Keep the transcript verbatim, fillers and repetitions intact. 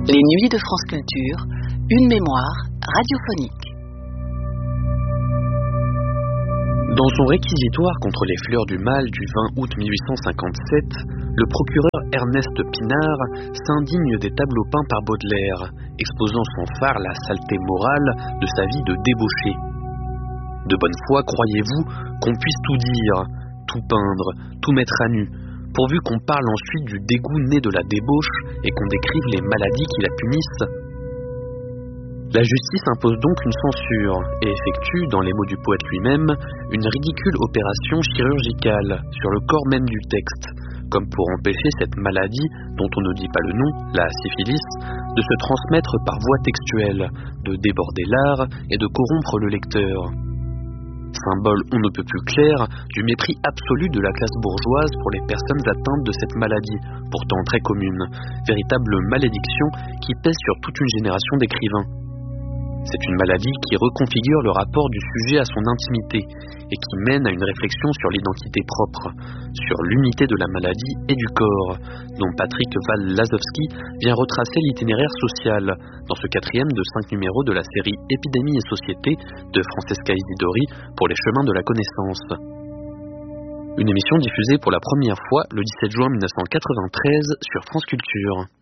Les Nuits de France Culture, une mémoire radiophonique. Dans son réquisitoire contre les fleurs du mal du vingt août mille huit cent cinquante-sept, le procureur Ernest Pinard s'indigne des tableaux peints par Baudelaire, exposant sans phare la saleté morale de sa vie de débauché. De bonne foi, croyez-vous qu'on puisse tout dire, tout peindre, tout mettre à nu, pourvu qu'on parle ensuite du dégoût né de la débauche et qu'on décrive les maladies qui la punissent? La justice impose donc une censure et effectue, dans les mots du poète lui-même, une ridicule opération chirurgicale sur le corps même du texte, comme pour empêcher cette maladie, dont on ne dit pas le nom, la syphilis, de se transmettre par voie textuelle, de déborder l'art et de corrompre le lecteur. Symbole on ne peut plus clair du mépris absolu de la classe bourgeoise pour les personnes atteintes de cette maladie, pourtant très commune, véritable malédiction qui pèse sur toute une génération d'écrivains. C'est une maladie qui reconfigure le rapport du sujet à son intimité et qui mène à une réflexion sur l'identité propre, sur l'unité de la maladie et du corps, dont Patrick Wall-Lazowski vient retracer l'itinéraire social dans ce quatrième de cinq numéros de la série Épidémie et Société de Francesca Isidori pour les chemins de la connaissance. Une émission diffusée pour la première fois le dix-sept juin mille neuf cent quatre-vingt-treize sur France Culture.